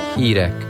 Hírek.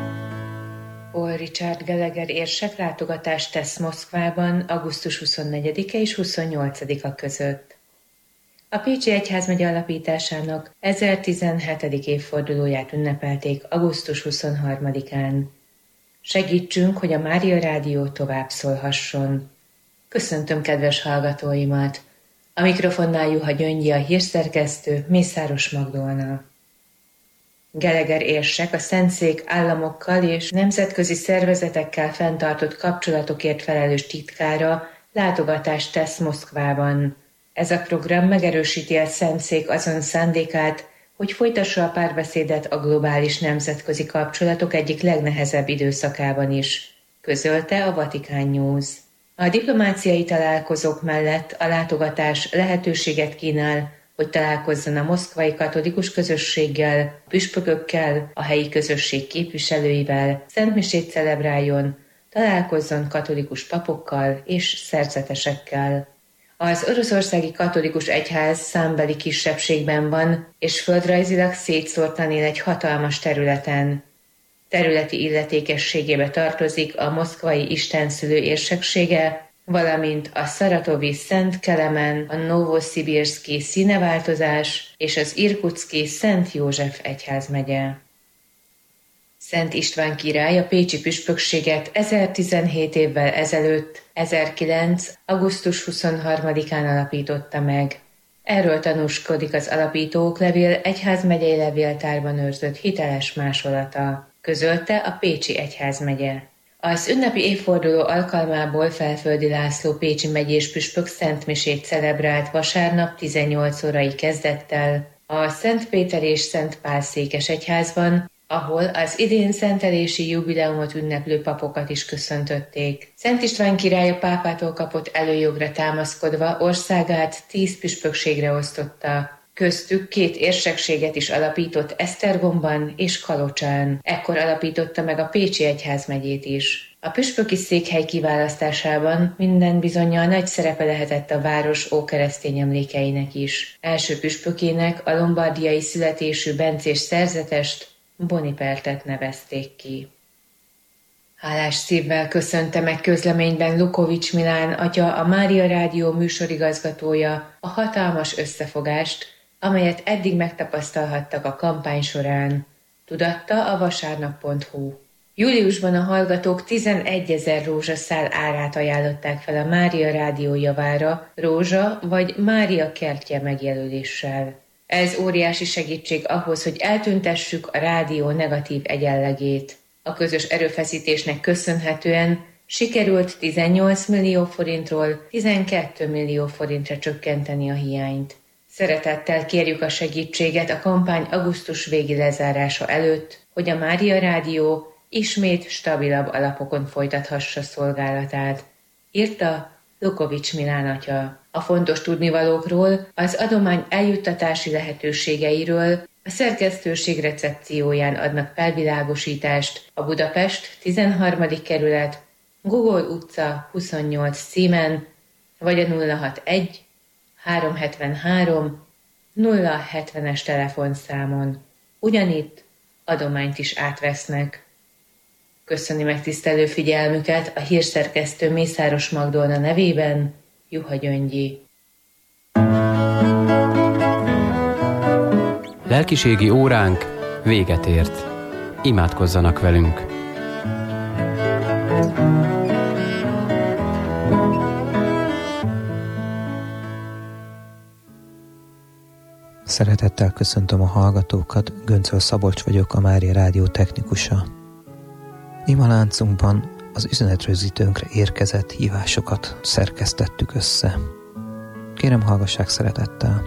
Paul Richard Gallagher érsek látogatást tesz Moszkvában augusztus 24-e és 28-a között. A Pécsi Egyházmegye alapításának 1017. évfordulóját ünnepelték augusztus 23-án. Segítsünk, hogy a Mária Rádió tovább szólhasson. Köszöntöm kedves hallgatóimat! A mikrofonnál Juha Gyöngyi, a hírszerkesztő, Mészáros Magdolna. Gallagher érsek a Szentszék államokkal és nemzetközi szervezetekkel fenntartott kapcsolatokért felelős titkára látogatást tesz Moszkvában. Ez a program megerősíti a Szentszék azon szándékát, hogy folytassa a párbeszédet a globális nemzetközi kapcsolatok egyik legnehezebb időszakában is, közölte a Vatican News. A diplomáciai találkozók mellett a látogatás lehetőséget kínál, hogy találkozzon a moszkvai katolikus közösséggel, püspökökkel, a helyi közösség képviselőivel, szentmisét celebráljon, találkozzon katolikus papokkal és szerzetesekkel. Az oroszországi katolikus egyház számbeli kisebbségben van, és földrajzilag szétszórtan él egy hatalmas területen. Területi illetékességébe tartozik a moszkvai istenszülő érseksége, valamint a szaratovi Szent Kelemen, a Novoszibirszki színeváltozás és az irkutszki Szent József egyházmegye. Szent István király a pécsi püspökséget 1017 évvel ezelőtt, 1009. augusztus 23-án alapította meg. Erről tanúskodik az alapító oklevél egyházmegyei levéltárban őrzött hiteles másolata, közölte a Pécsi Egyházmegye. Az ünnepi évforduló alkalmából Felföldi László pécsi megyés püspök szentmisét celebrált vasárnap 18 órai kezdettel a Szent Péter és Szent Pál székesegyházban, ahol az idén szentelési jubileumot ünneplő papokat is köszöntötték. Szent István király a pápától kapott előjogra támaszkodva országát 10 püspökségre osztotta. Köztük 2 érsekséget is alapított Esztergomban és Kalocsán. Ekkor alapította meg a Pécsi Egyházmegyét is. A püspöki székhely kiválasztásában minden bizonnyal nagy szerepe lehetett a város ókeresztény emlékeinek is. Első püspökének a lombardiai születésű bencés szerzetest, Bonipertet nevezték ki. Hálás szívvel köszönte meg közleményben Lukovics Milán atya, a Mária Rádió műsorigazgatója a hatalmas összefogást, amelyet eddig megtapasztalhattak a kampány során, tudatta a vasárnap.hu. Júliusban a hallgatók 11 000 rózsaszál árát ajánlották fel a Mária Rádió javára, rózsa vagy Mária kertje megjelöléssel. Ez óriási segítség ahhoz, hogy eltüntessük a rádió negatív egyenlegét. A közös erőfeszítésnek köszönhetően sikerült 18 millió forintról 12 millió forintra csökkenteni a hiányt. Szeretettel kérjük a segítséget a kampány augusztus végi lezárása előtt, hogy a Mária Rádió ismét stabilabb alapokon folytathassa szolgálatát, írta Lukovics Milán atya. A fontos tudnivalókról, az adomány eljuttatási lehetőségeiről a szerkesztőség recepcióján adnak felvilágosítást a Budapest 13. kerület, Gogol utca 28 címen, vagy a 061 373 070-es telefonszámon. Ugyanitt adományt is átvesznek. Köszöni megtisztelő figyelmüket a hírszerkesztő Mészáros Magdolna nevében, Juha Gyöngyi. Lelkiségi óránk véget ért. Imádkozzanak velünk! Szeretettel köszöntöm a hallgatókat, Göncöl Szabolcs vagyok, a Mária Rádió technikusa. Imaláncunkban az üzenetrögzítőnkre érkezett hívásokat szerkesztettük össze. Kérem, hallgassák szeretettel.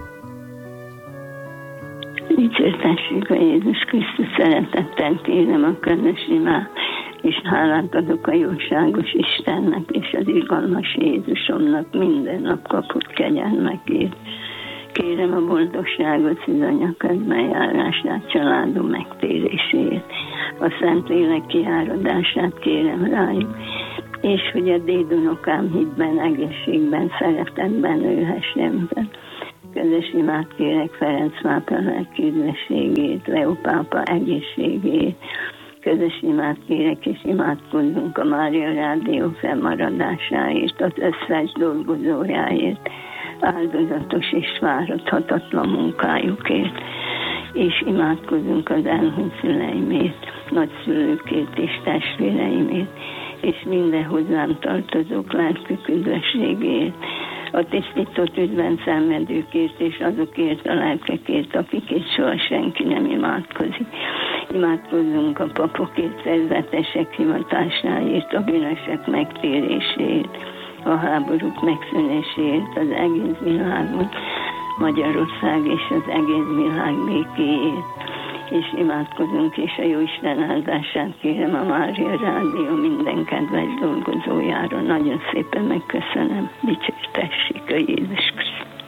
Dicsértessék a Jézus Krisztus, szeretettel kérem a közös imát, és hálát adok a jóságos Istennek és az irgalmas Jézusomnak minden nap kapott kegyelmekért. Kérem a boldogságot, szűzanya közbenjárását, családom megtérését, a Szentlélek kiáradását kérem rájuk, és hogy a dédunokám hitben, egészségben, szeretetben élhessen. közös imát kérek Ferenc pápa lelki üdvösségét, Leó pápa egészségét. Közös imát kérek, és imádkozzunk a Mária Rádió fennmaradásáért, az összes dolgozójáért, áldozatos és fáradhatatlan munkájukért, és imádkozunk az elhunyt szüleimért, nagyszülőkért és testvéreimért, és minden hozzám tartozók lelkük üdvösségért, a tisztított üdvben szenvedőkért és azokért a lelkekért, akikért soha senki nem imádkozik. Imádkozzunk a papokért, szerzetesek hivatásáért, a bűnösek megtéréséért, a háborúk megszűnéséért, az egész világon, Magyarország és az egész világ békéért. És imádkozunk, és a Jóisten áldását kérem a Mária Rádió minden kedves dolgozójára. Nagyon szépen megköszönöm. Dicsértessék a Jézus Krisztus.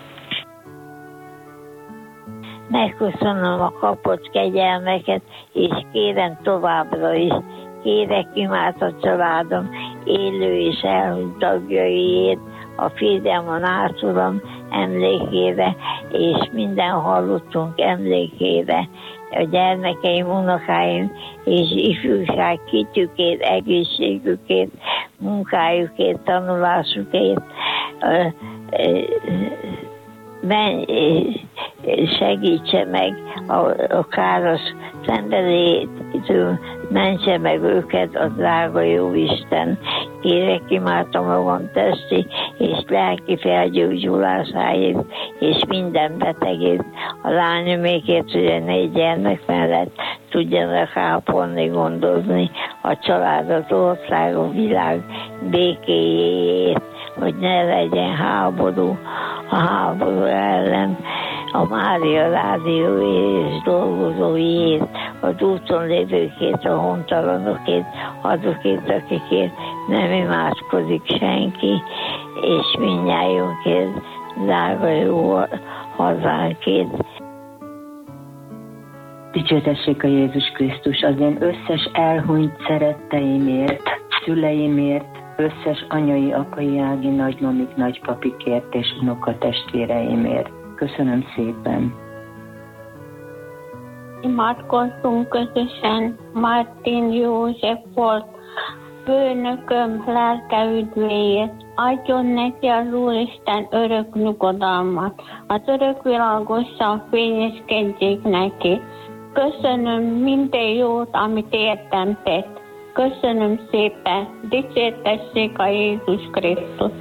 Megköszönöm a kapott kegyelmeket, és kérem továbbra is. Kérek imát a családom élő és elhunyt tagjaiért, a férjem, a nácuram emlékére, és minden hallottunk emlékére, a gyermekeim, unokáim és ifjúság kitjükért, egészségükért, munkájukért, tanulásukért, segítse meg a káros szenvedélytől, mentse meg őket a drága jó Isten. Kérek imádom magam testi és lelki felgyógyulásáért, és minden betegért, a lányomékért, hogy a 4 gyermek mellett tudjanak ápolni, gondozni a család, az ország, a világ békéjéért, hogy ne legyen háború, a háború ellen, a Mária Rádió és dolgozóiért, az úton lévőkért, a hontalanokért, azokért, akikért nem imádkozik senki, és mindnyájunkért, drága jó hazánkért. Dicsértessék a Jézus Krisztus az én összes elhunyt szeretteimért, szüleimért, összes anyai, apai, ági, nagymamik, nagypapikért és unokatestvéreimért. Köszönöm szépen! Imádkozzunk közösen Martin József volt főnököm lelke üdvéért. Adjon neki az Úristen örök nyugodalmat, az örökvilágosan fényeskedjék neki. Köszönöm minden jót, amit értem tett. Köszönöm szépen, dicsértessék a Jézus Krisztus.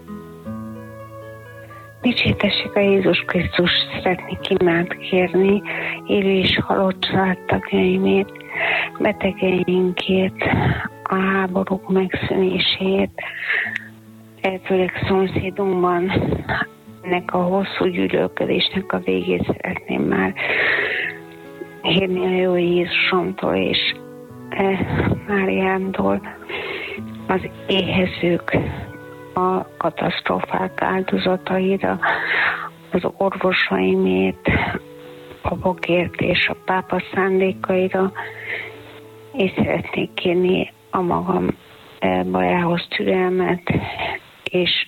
Dicsértessék a Jézus Krisztus, szeretnék imát kérni, élő és halott családtagjaimért, betegeinkért, a háborúk megszűnéséért, főleg szomszédunkban ennek a hosszú gyűlölködésnek a végét szeretném már kérni a jó Jézusomtól és Máriámtól, az éhezők, a katasztrófák áldozataira, az orvosaimért, papokért és a pápa szándékaira, és szeretnék kérni a magam bajához türelmet, és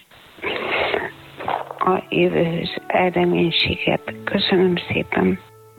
a jövőhöz reménységet. Köszönöm szépen!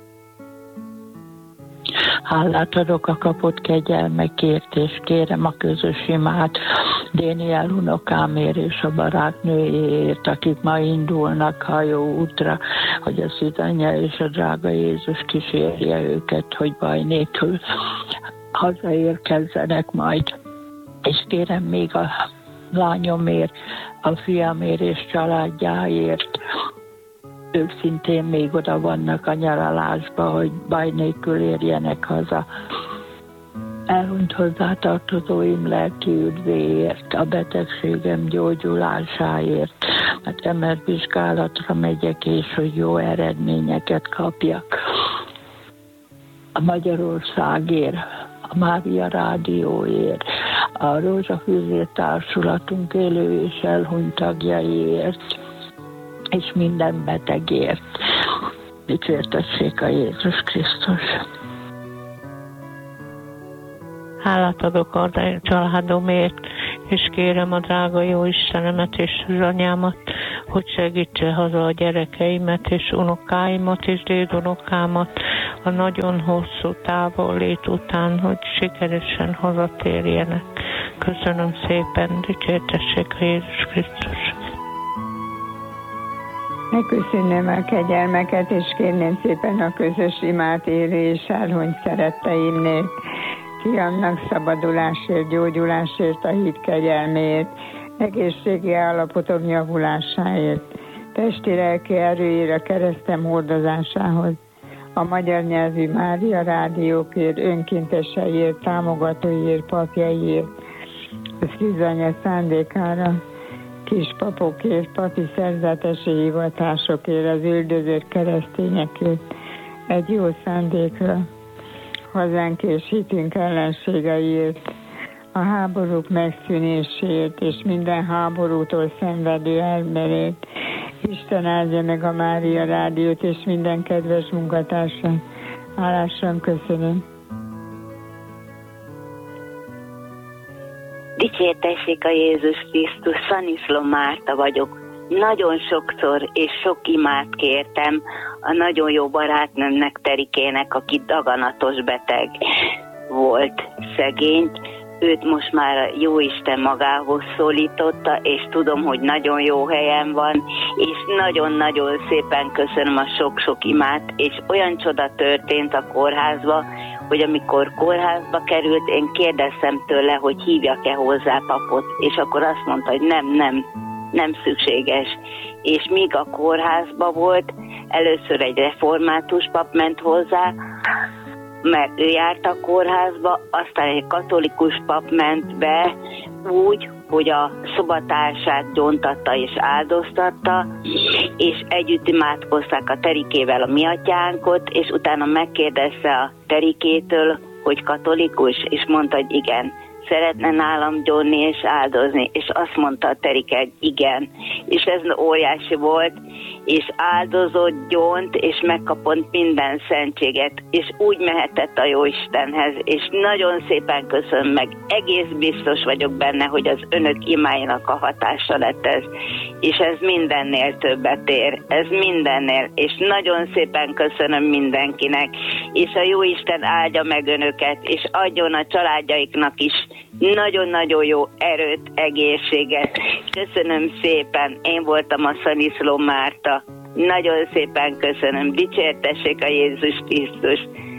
Hálát adok a kapott kegyelmekért, és kérem a közös imát Déniel unokámért és a barátnőjéért, akik ma indulnak hajóútra, hogy a szűzanya és a drága Jézus kísérje őket, hogy baj nélkül hazaérkezzenek majd. És kérem még a lányomért, a fiamért és családjáért, ők szintén még oda vannak a nyaralásba, hogy baj nélkül érjenek haza. Elhunyt hozzátartozóim lelki üdvéért, a betegségem gyógyulásáért, mert MR-vizsgálatra megyek, és hogy jó eredményeket kapjak. A Magyarországért, a Mária Rádióért, a Rózsafűzér Társulatunk élő és elhunyt tagjaiért, és minden betegért. Dicsértessék a Jézus Krisztus. Hálát adok a családomért, és kérem a drága jó Istenemet és az anyámat, hogy segítse haza a gyerekeimet és unokáimat és dédunokámat a nagyon hosszú távollét után, hogy sikeresen hazatérjenek. Köszönöm szépen, dicsértessék a Jézus Krisztus. Megköszönöm a kegyelmeket, és kérném szépen a közös imát élő és elhunyt szeretteimnél. Fiamnak szabadulásért, gyógyulásért, a hit kegyelméért, egészségi állapotok javulásáért, testi-lelki erőért, a keresztem hordozásához, a magyar nyelvű Mária rádiókért, önkénteseiért, támogatóiért, papjaiért, a Szűzanya szándékára, kispapokért, papi szerzetesi hivatásokért, az üldözött keresztényekért, egy jó szándékra, hazánk és hitünk ellenségeiért, a háborúk megszűnéséért és minden háborútól szenvedő emberért. Isten áldja meg a Mária rádiót és minden kedves munkatársat. Hálásan köszönöm. Dicsértessék a Jézus Krisztus, Szaniszló Márta vagyok. Nagyon sokszor és sok imát kértem a nagyon jó barátnőmnek, Terikének, aki daganatos beteg volt, szegény. Őt most már a Jóisten magához szólította, és tudom, hogy nagyon jó helyen van, és nagyon-nagyon szépen köszönöm a sok-sok imát, és olyan csoda történt a kórházba, hogy amikor kórházba került, én kérdeztem tőle, hogy hívjak-e hozzá papot, és akkor azt mondta, hogy nem szükséges. És míg a kórházba volt, először egy református pap ment hozzá, mert ő járt a kórházba, aztán egy katolikus pap ment be úgy, hogy a szobatársát gyóntatta és áldoztatta, és együtt imádkozták a Terikével a mi atyánkot, és utána megkérdezte a Terikétől, hogy katolikus, és mondta, hogy igen. Szeretne nálam gyónni és áldozni, és azt mondta a Terike, hogy igen. És ez óriási volt, és áldozott, gyónt, és megkapott minden szentséget, és úgy mehetett a Jóistenhez, és nagyon szépen köszönöm meg, egész biztos vagyok benne, hogy az önök imáinak a hatása lett ez, és ez mindennél többet ér, ez mindennél, és nagyon szépen köszönöm mindenkinek, és a Jóisten áldja meg önöket, és adjon a családjaiknak is nagyon-nagyon jó erőt, egészséget. Köszönöm szépen, én voltam a Szaniszló Márta. Nagyon szépen köszönöm, dicsértessék a Jézus Krisztus.